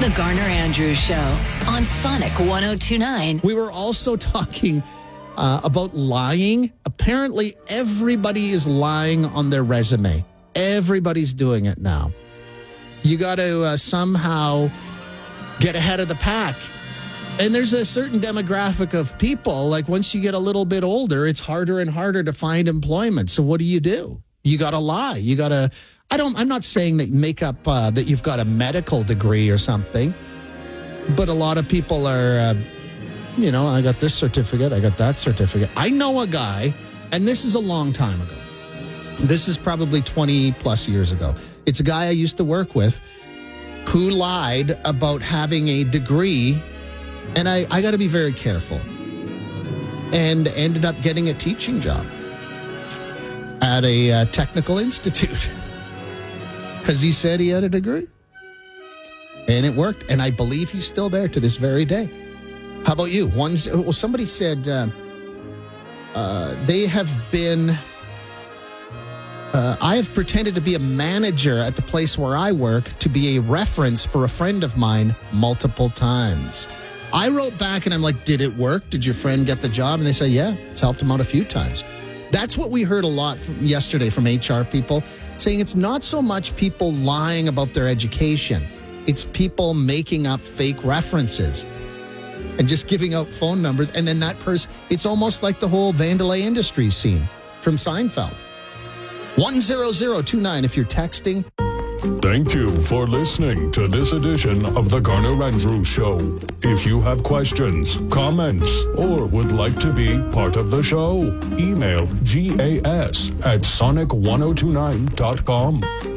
The Garner Andrews Show on Sonic 102.9. We were also talking about lying. Apparently, everybody is lying on their resume. Everybody's doing it now. You got to somehow get ahead of the pack. And there's a certain demographic of people, like once you get a little bit older, it's harder and harder to find employment. So what do? You got to lie. You got to... I'm not saying that make up that you've got a medical degree or something, but a lot of people are, I got this certificate, I got that certificate. I know a guy, and this is a long time ago. This is probably 20 plus years ago. It's a guy I used to work with who lied about having a degree, and I got to be very careful, and ended up getting a teaching job at a technical institute. Because he said he had a degree. And it worked. And I believe he's still there to this very day. How about you? Somebody said they have been... I have pretended to be a manager at the place where I work to be a reference for a friend of mine multiple times. I wrote back and I'm like, did it work? Did your friend get the job? And they say, yeah, it's helped him out a few times. That's what we heard a lot yesterday from HR people, saying it's not so much people lying about their education. It's people making up fake references and just giving out phone numbers. And then that person, it's almost like the whole Vandelay Industries scene from Seinfeld. 10029 if you're texting. Thank you for listening to this edition of the Garner Andrews Show. If you have questions, comments, or would like to be part of the show, email gas@sonic1029.com.